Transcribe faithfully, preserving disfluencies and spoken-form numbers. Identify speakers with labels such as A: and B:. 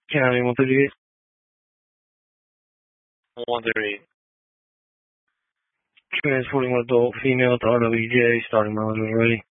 A: County one thirty-eight.
B: one thirty-eight.
A: Transporting one adult female to R W J, starting mileage when ready.